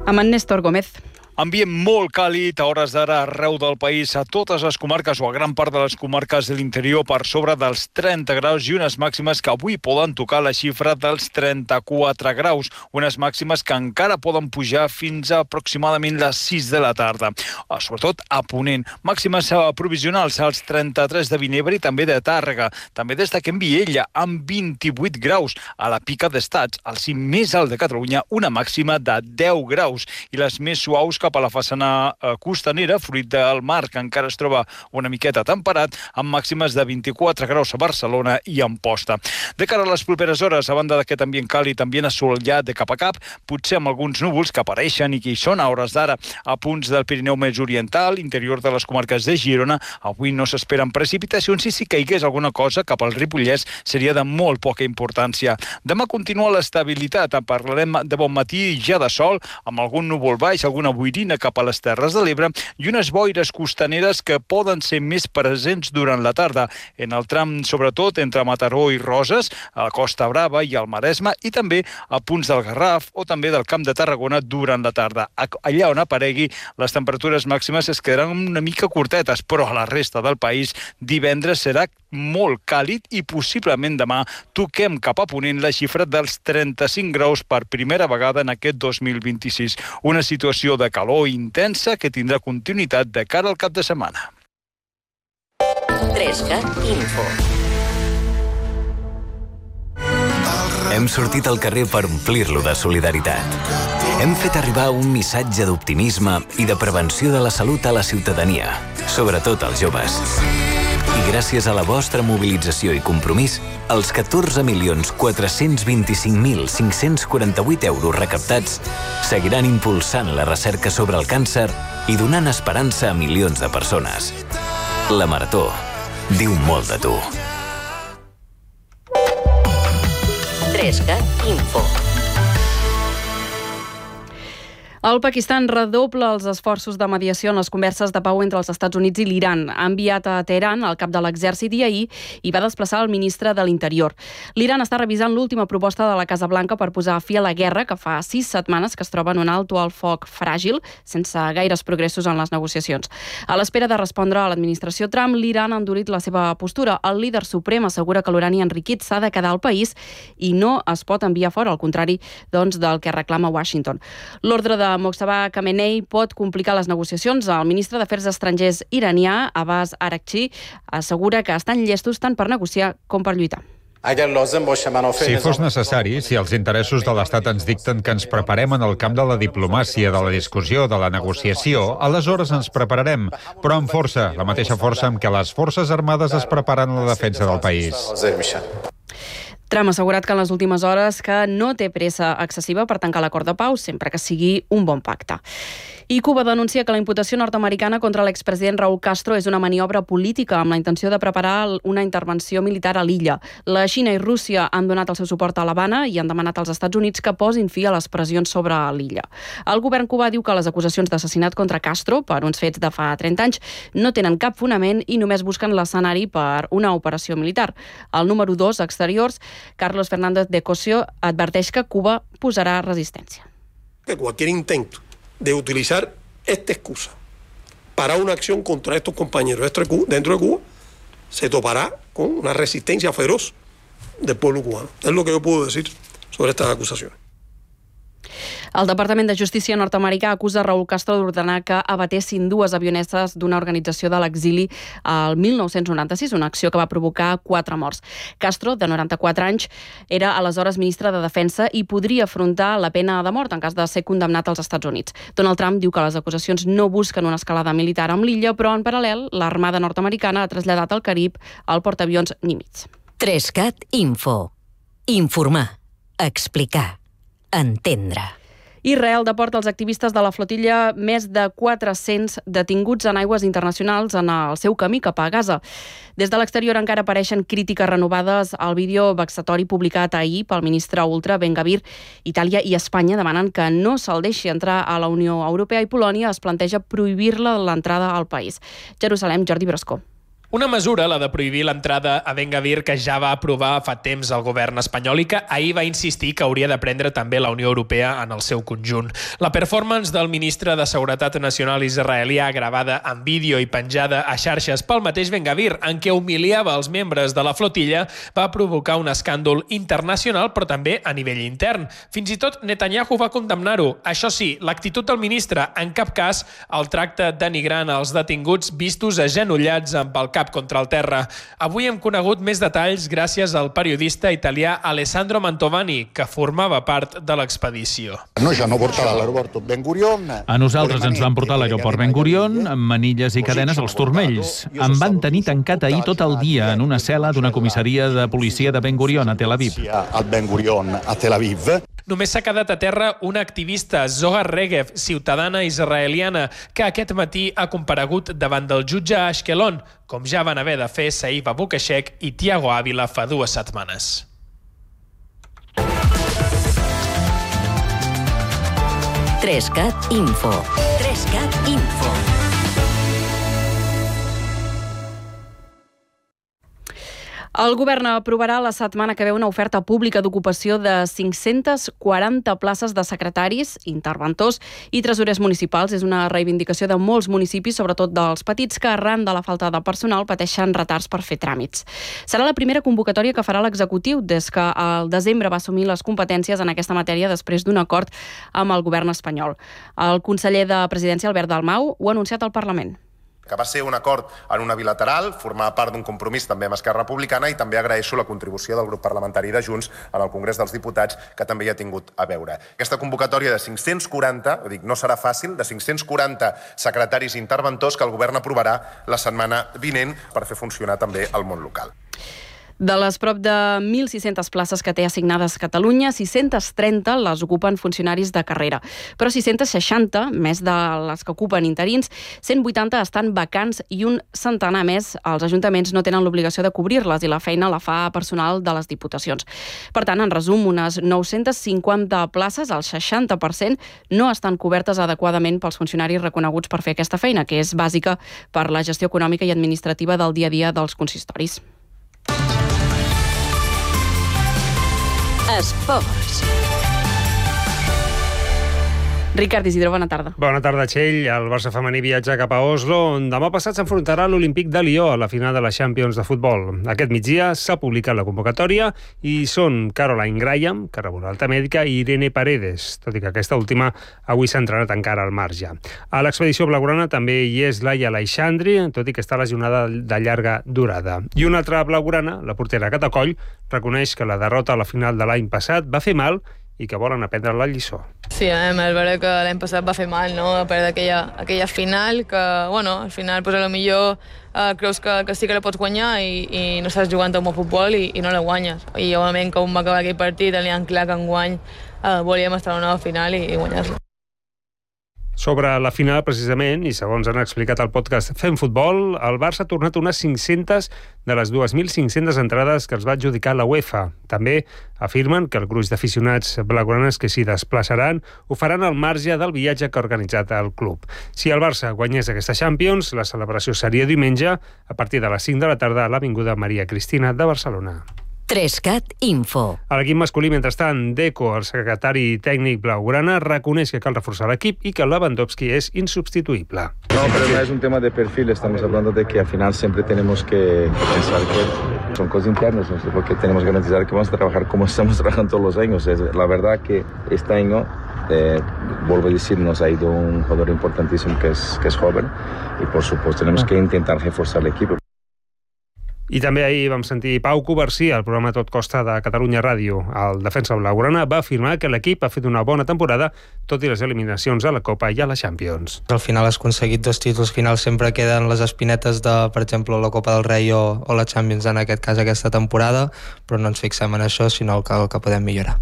Amb en Néstor Gómez. Ambient molt càlid a hores d'ara arreu del país, a totes les comarques o a gran part de les comarques de l'interior per sobre dels 30 graus i unes màximes que avui poden tocar la xifra dels 34 graus, unes màximes que encara poden pujar fins a aproximadament les 6 de la tarda. Sobretot a Ponent, màximes provisionals als 33 de Vinebre i també de Tàrrega. També destaquem Viella amb 28 graus, a la Pica d'Estats, el cim més alt de Catalunya, una màxima de 10 graus i les més suaus cap a la façana costanera, fruit del mar, que encara es troba una miqueta temperat, amb màximes de 24 graus a Barcelona i Amposta. De cara a les properes hores, a banda d'aquest ambient càlid, ambient assolellat de cap a cap, potser amb alguns núvols que apareixen i que hi són a hores d'ara a punts del Pirineu més oriental, interior de les comarques de Girona. Avui no s'esperen precipitacions i si caigués alguna cosa cap al Ripollès seria de molt poca importància. Demà continua l'estabilitat, en parlarem de bon matí i ja de sol, amb algun núvol baix, alguna boirina cap a les Terres de l'Ebre i unes boires costaneres que poden ser més presents durant la tarda, en el tram sobretot entre Mataró i Roses, a la Costa Brava i al Maresme, i també a punts del Garraf o també del Camp de Tarragona durant la tarda. Allà on aparegui, les temperatures màximes es quedaran una mica curtetes, però a la resta del país divendres serà molt càlid i possiblement demà toquem cap a Ponent la xifra dels 35 graus per primera vegada en aquest 2026. Una situació de calor intensa que tindrà continuïtat de cara al cap de setmana. 3CAT Info. Hem sortit al carrer per omplir-lo de solidaritat. Hem fet arribar un missatge d'optimisme i de prevenció de la salut a la ciutadania, sobretot als joves. I gràcies a la vostra mobilització i compromís, els 14.425.548 euros recaptats seguiran impulsant la recerca sobre el càncer i donant esperança a milions de persones. La Marató diu molt de tu. 3CAT Info. El Pakistan redobla els esforços de mediació en les converses de pau entre els Estats Units i l'Iran. Ha enviat a Teheran el cap de l'exèrcit i ahir hi va desplaçar el ministre de l'Interior. L'Iran està revisant l'última proposta de la Casa Blanca per posar fi a la guerra, que fa 6 setmanes que es troba en un alto al foc fràgil, sense gaires progressos en les negociacions. A l'espera de respondre a l'administració Trump, l'Iran ha endurit la seva postura. El líder suprem assegura que l'urani enriquit s'ha de quedar al país i no es pot enviar fora, al contrari del que reclama Washington. L'ordre de Mojtaba Khamenei pot complicar les negociacions. El ministre d'Afers Estrangers iranià, Abbas Araghchi, assegura que estan llestos tant per negociar com per lluitar. Si fos necessari, si els interessos de l'Estat ens dicten que ens preparem en el camp de la diplomàcia, de la discussió, de la negociació, aleshores ens prepararem, però amb força, la mateixa força amb què les forces armades es preparen a la defensa del país. Trump ha assegurat que en les últimes hores que no té pressa excessiva per tancar l'acord de pau, sempre que sigui un bon pacte. I Cuba denuncia que la imputació nord-americana contra l'expresident Raúl Castro és una maniobra política amb la intenció de preparar una intervenció militar a l'illa. La Xina i Rússia han donat el seu suport a l'Havana i han demanat als Estats Units que posin fi a les pressions sobre l'illa. El govern cubà diu que les acusacions d'assassinat contra Castro per uns fets de fa 30 anys no tenen cap fonament i només busquen l'escenari per una operació militar. El número 2 exteriors, Carlos Fernández de Cosio, adverteix que Cuba posarà resistència. Que cualquier intento de utilizar esta excusa para una acción contra estos compañeros dentro de Cuba se topará con una resistencia feroz del pueblo cubano. Es lo que yo puedo decir sobre estas acusaciones. El Departament de Justícia nord-americà acusa Raúl Castro d'ordenar que abatessin 2 avionetes d'una organització de l'exili al 1996, una acció que va provocar 4 morts. Castro, de 94 anys, era aleshores ministre de Defensa i podria afrontar la pena de mort en cas de ser condemnat als Estats Units. Donald Trump diu que les acusacions no busquen una escalada militar amb l'illa, però en paral·lel l'Armada nord-americana ha traslladat al Carib el portaavions Nimitz. 3CAT Info. Informar. Explicar. Entendre. Israel deporta els activistes de la flotilla més de 400 detinguts en aigües internacionals en el seu camí cap a Gaza. Des de l'exterior encara apareixen crítiques renovades al vídeo vexatori publicat ahir pel ministre ultra Ben Gvir. Itàlia i Espanya demanen que no se'l deixi entrar a la Unió Europea i Polònia es planteja prohibir-la l'entrada al país. Jerusalem, Jordi Brascó. Una mesura, la de prohibir l'entrada a Ben Gvir, que ja va aprovar fa temps el govern espanyol i que ahir va insistir que hauria de prendre també la Unió Europea en el seu conjunt. La performance del ministre de Seguretat Nacional israelià, gravada en vídeo i penjada a xarxes pel mateix Ben Gvir, en què humiliava els membres de la flotilla, va provocar un escàndol internacional, però també a nivell intern. Fins i tot Netanyahu va condemnar-ho. Això sí, l'actitud del ministre en cap cas el tracta denigrant als detinguts vistos agenollats amb el cap contra el terra. Avui hem conegut més detalls gràcies al periodista italià Alessandro Mantovani, que formava part de l'expedició. A nosaltres ens van portar a l'aeroport Ben Gurion amb manilles i cadenes als turmells. Em van tenir tancat ahir tot el dia en una cel·la d'una comissaria de policia de Ben Gurion a Tel Aviv. Només s'ha quedat a terra una activista, Zohar Regev, ciutadana israeliana, que aquest matí ha comparegut davant del jutge a Ashkelon, com ja van haver de fer Saïf Abukashek i Tiago Ávila fa 2 setmanes. Trescat Info. Trescat Info. El govern aprovarà la setmana que ve una oferta pública d'ocupació de 540 places de secretaris, interventors i tresorers municipals. És una reivindicació de molts municipis, sobretot dels petits, que arran de la falta de personal pateixen retards per fer tràmits. Serà la primera convocatòria que farà l'executiu des que al desembre va assumir les competències en aquesta matèria després d'un acord amb el govern espanyol. El conseller de Presidència, Albert Dalmau, ho ha anunciat al Parlament. Que va ser un acord en una bilateral, formar part d'un compromís també amb Esquerra Republicana, i també agraeixo la contribució del grup parlamentari de Junts en el Congrés dels Diputats, que també hi ha tingut a veure. Aquesta convocatòria de 540, no serà fàcil, de 540 secretaris interventors que el govern aprovarà la setmana vinent per fer funcionar també el món local. De les prop de 1.600 places que té assignades Catalunya, 630 les ocupen funcionaris de carrera. Però 660, més de les que ocupen interins, 180 estan vacants i un centenar més els ajuntaments no tenen l'obligació de cobrir-les i la feina la fa personal de les diputacions. Per tant, en resum, unes 950 places, el 60%, no estan cobertes adequadament pels funcionaris reconeguts per fer aquesta feina, que és bàsica per la gestió econòmica i administrativa del dia a dia dels consistoris. Esports. Ricard Isidro, bona tarda. Bona tarda, Txell. El Barça femení viatja cap a Oslo, on demà passat s'enfrontarà a l'Olímpic de Lió a la final de la Champions de futbol. Aquest migdia s'ha publicat la convocatòria i són Caroline Graham, que rebrà alta mèdica, i Irene Paredes, tot i que aquesta última avui s'ha entrenat encara al marge. A l'expedició blaugrana també hi és Laia Aleixandri, tot i que està lesionada de llarga durada. I una altra blaugrana, la portera Cata Coll, reconeix que la derrota a la final de l'any passat va fer mal i que volen aprendre la lliçó. Sí, és veritat que l'any passat va fer mal, no? Perdre aquella final, que, bueno, al final, pues, potser creus que sí que la pots guanyar i no estàs jugant al bon futbol i no la guanyes. I, òbviament, que un va acabar aquell partit, teníem clar que enguany volíem estar a una nova final i guanyar-la. Sobre la final, precisament, i segons han explicat al podcast Fem Futbol, el Barça ha tornat unes 500 de les 2.500 entrades que els va adjudicar la UEFA. També afirmen que el gruix d'aficionats blaugranes que s'hi desplaçaran ho faran al marge del viatge que ha organitzat el club. Si el Barça guanyés aquesta Champions, la celebració seria diumenge a partir de les 5 de la tarda a l'Avinguda Maria Cristina de Barcelona. Trescat Info. A l'equip masculí, mentrestant, Deco, el secretari tècnic blaugrana, reconeix que cal reforçar l'equip i que Lewandowski és insubstituible. No, pero no es un tema de perfil, estamos hablando de que al final siempre tenemos que pensar que son cosas internas, ¿no? Porque tenemos que garantizar que vamos a trabajar como estamos trabajando todos los años. La verdad que este año, vuelvo a decir, nos ha ido un jugador importantísimo que es joven y por supuesto tenemos que intentar reforzar el equipo. I també ahir vam sentir Pau Covarsí al programa Tot Costa de Catalunya Ràdio. El defensa blaugrana va afirmar que l'equip ha fet una bona temporada, tot i les eliminacions a la Copa i a la Champions. Al final has aconseguit 2 títols finals, sempre queden les espinetes de, per exemple, la Copa del Rei o la Champions, en aquest cas aquesta temporada, però no ens fixem en això, sinó que podem millorar.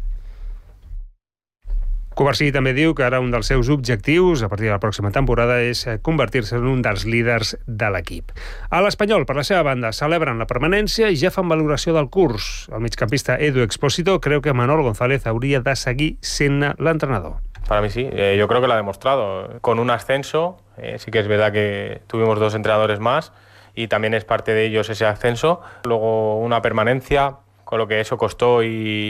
Covarsí també diu que ara un dels seus objectius a partir de la pròxima temporada és convertir-se en un dels líders de l'equip. A l'Espanyol, per la seva banda, celebren la permanència i ja fan valoració del curs. El migcampista Edu Expósito creu que Manol González hauria de seguir sent l'entrenador. Para mí sí, yo creo que lo ha demostrado. Con un ascenso, sí que es verdad que tuvimos 2 entrenadores más y también es parte de ellos ese ascenso. Luego una permanencia, con lo que eso costó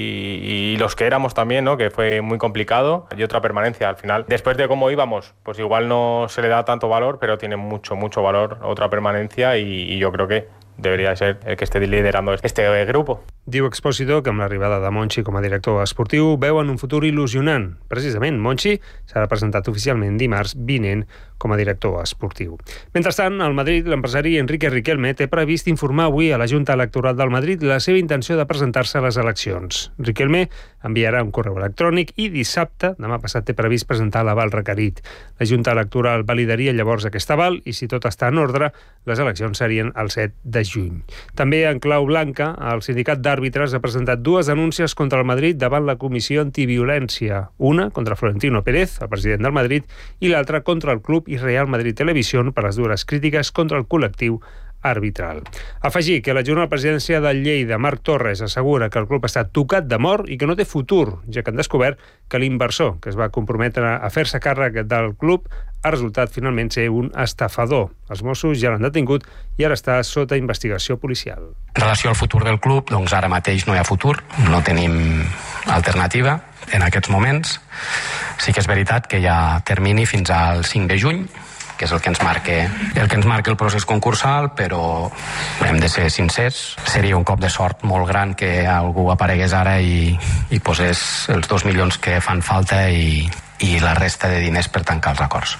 y los que éramos también, ¿no? Que fue muy complicado, y otra permanencia al final. Después de cómo íbamos, pues igual no se le da tanto valor, pero tiene mucho valor otra permanencia y yo creo que deberia ser el que esté liderando este grupo. Diu Expósito que amb l'arribada de Monchi com a director esportiu veuen un futur il·lusionant. Precisament, Monchi serà presentat oficialment dimarts vinent com a director esportiu. Mentrestant, al Madrid, l'empresari Enrique Riquelme té previst informar avui a la Junta Electoral del Madrid la seva intenció de presentar-se a les eleccions. Riquelme enviarà un correu electrònic i dissabte, demà passat, té previst presentar l'aval requerit. La Junta Electoral validaria llavors aquest aval i, si tot està en ordre, les eleccions serien el 7 de juny. També en clau blanca, el sindicat d'àrbitres ha presentat dues denúncies contra el Madrid davant la Comissió Antiviolència. Una contra Florentino Pérez, el president del Madrid, i l'altra contra el club i Real Madrid Televisión per les dures crítiques contra el col·lectiu arbitral. Afegir que l'adjunt a la presidència del Lleida, Marc Torres, assegura que el club està tocat de mort i que no té futur, ja que han descobert que l'inversor que es va comprometre a fer-se càrrec del club ha resultat finalment ser un estafador. Els Mossos ja l'han detingut i ara està sota investigació policial. En relació al futur del club, doncs ara mateix no hi ha futur, no tenim alternativa en aquests moments. Sí que és veritat que hi ha termini fins al 5 de juny, que és el que ens marca el procés concursal, però hem de ser sincers. Seria un cop de sort molt gran que algú aparegués ara i posés els 2 milions que fan falta i la resta de diners per tancar els acords.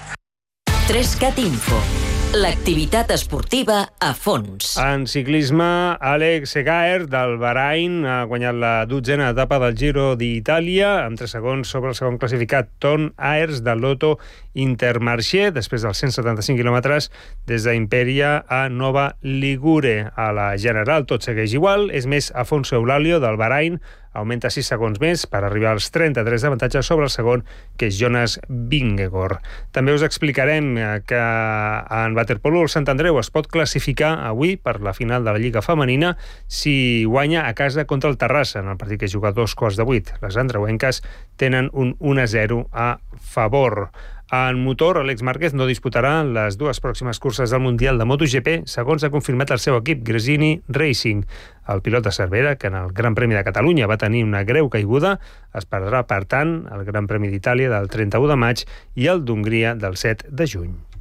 3CAT Info. L'activitat esportiva a fons. En ciclisme, Alex Egaer del Bahrain ha guanyat la 12a etapa del Giro d'Itàlia amb 3 segons sobre el segon classificat Ton Aers del Lotto Intermarché després dels 175 quilòmetres des d'Imperia a Nova Ligure. A la general tot segueix igual, és més Afonso Eulalio del Bahrain augmenta 6 segons més per arribar als 33 d'avantatge sobre el segon, que és Jonas Vingegaard. També us explicarem que en waterpolo el Sant Andreu es pot classificar avui per la final de la Lliga Femenina si guanya a casa contra el Terrassa, en el partit que juga a 7:15. Les andreuenques tenen un 1-0 a favor. En motor, Àlex Márquez no disputarà les 2 pròximes curses del Mundial de MotoGP, segons ha confirmat el seu equip, Gresini Racing. El pilot de Cervera, que en el Gran Premi de Catalunya va tenir una greu caiguda, es perdrà, per tant, el Gran Premi d'Itàlia del 31 de maig i el d'Hongria del 7 de juny.